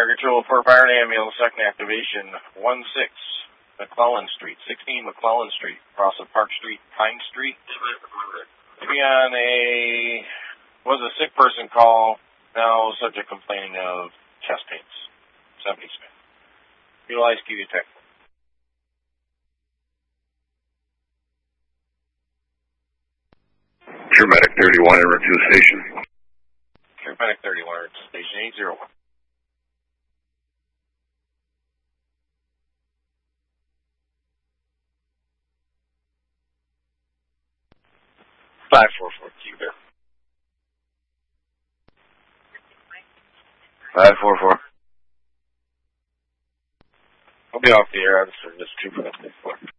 Fire Control for Fire and Ambulance, second activation, 16 McClellan Street, 16 McClellan Street, across of Park Street, Pine Street. Maybe on was a sick person call, now subject complaining of chest pains, 70 Smith. Utilize key detect. Paramedic 31 in to station. Paramedic 31 to station 801. Q there. 544. I'll be off the air. I'm just 2 minutes before.